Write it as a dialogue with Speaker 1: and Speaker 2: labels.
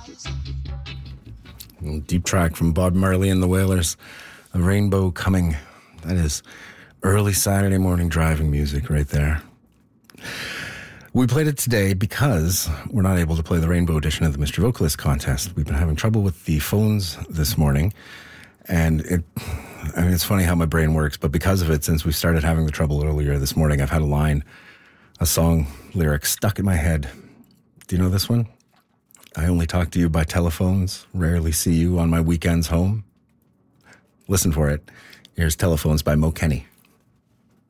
Speaker 1: Deep track from Bob Marley and the Wailers, A Rainbow Coming. That is early Saturday morning driving music right there. We played it today because we're not able to play the Rainbow edition of the Mystery Vocalist contest. We've been having trouble with the phones this morning, and it's funny how my brain works, but because of it, since we started having the trouble earlier this morning, I've had a song lyric stuck in my head. Do you know this one? I only talk to you by telephones, rarely see you on my weekends home. Listen for it. Here's Telephones by Mo Kenny.